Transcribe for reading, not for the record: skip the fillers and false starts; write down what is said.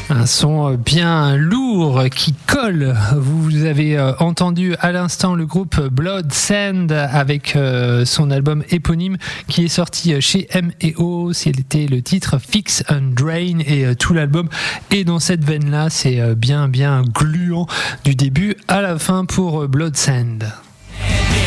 Un son bien lourd qui colle. Vous avez entendu à l'instant le groupe Blood Sand avec son album éponyme qui est sorti chez M&O. C'était le titre Fix and Drain et tout l'album est dans cette veine-là. C'est bien gluant du début à la fin pour Blood Sand.